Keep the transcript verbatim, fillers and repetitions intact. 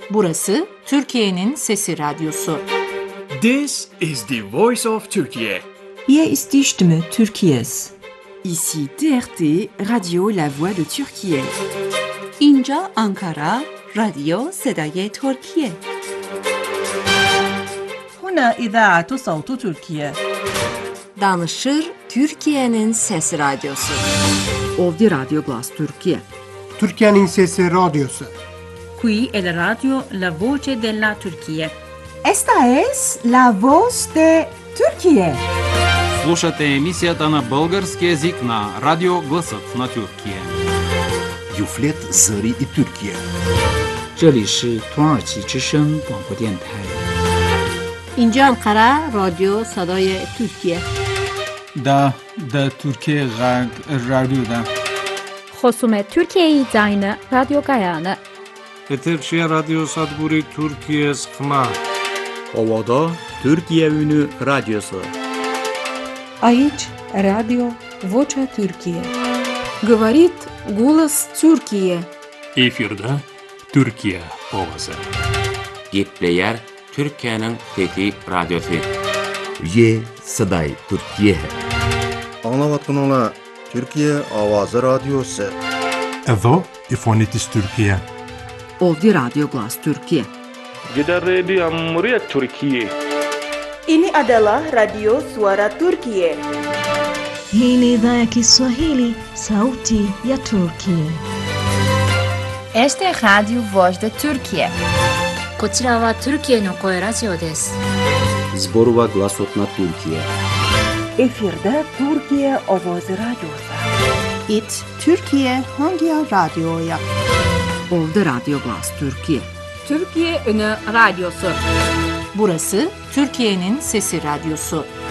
Burası Türkiye'nin Sesi Radyosu. This is the voice of Turkey. Hier ist die Stimme Türkiye's. Ici T R T, Radio La Voix de Türkiye. اینجا آنکارا، رادیو صدای ترکیه. هنا إذاعة صوت تركيا. Danışır Türkiye'nin Sesi Radyosu. Ovdje Radio Glas Türkiye. Türkiye'nin Sesi Radyosu. Qui è la radio La Voce della Turchia. Esta es la voz de Türkiye. Слушате емисията на български език на Радио Гласът на Türkiye. Юфлет Зари и Türkiye. 这里是土耳其之声广播电台。 اینجا انقره رادیو صدای ترکیه. دا دا ترکیه غرد رادیو دا. خصوم ترکیه داین رادیو گایانه. Eterşehir Radyo Sadburi Türkiye Sıkma. Ovada Türkiye Ünü Radyosu. Aici Radio Vocea Türkiye. Говорит голос Türkiye. Efirde Türkiye ovası. Gepleyer Türkiye'nin Fethi Radyosu. Ye Saday Türkiye. Anlavatkanala Türkiye Avazı Radyosu. Evo İfonitis Türkiye. Ovdje Radio Glas Türkiye. Gider Radio Cumhuriyet Türkiye. Ini adalah Radio Suara Turkiye. Hii ni idhaa ya Kiswahili, Sauti ya Turkiye. Este es Radio Voz de Turkiye. こちらはトルキエの声ラジオです。 Zborova Glasot na Türkiye. Efirde Türkiye Ovoz Radyosu. İt Türkiye hangi radyoya? Ovdje Radio Glas Türkiye. Türkiye Ünü Radyosu. Burası Türkiye'nin Sesi Radyosu.